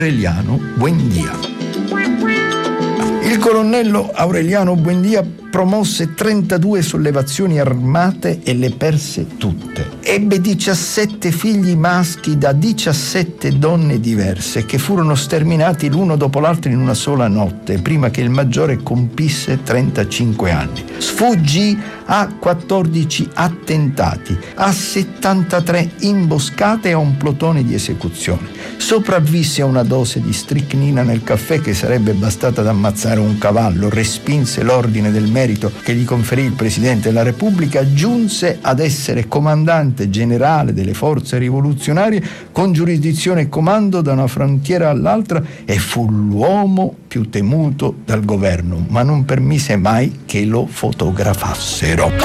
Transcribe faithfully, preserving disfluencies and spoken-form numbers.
Aureliano Buendia. Il colonnello Aureliano Buendia promosse trentadue sollevazioni armate e le perse tutte. Ebbe diciassette figli maschi da diciassette donne diverse che furono sterminati l'uno dopo l'altro in una sola notte, prima che il maggiore compisse trentacinque anni. Sfuggì a quattordici attentati, a settantatré imboscate e a un plotone di esecuzione. Sopravvisse a una dose di stricnina nel caffè che sarebbe bastata ad ammazzare un cavallo, respinse l'ordine del merito che gli conferì il Presidente della Repubblica, giunse ad essere comandante generale delle forze rivoluzionarie con giurisdizione e comando da una frontiera all'altra e fu l'uomo più temuto dal governo, ma non permise mai che lo fotografassero.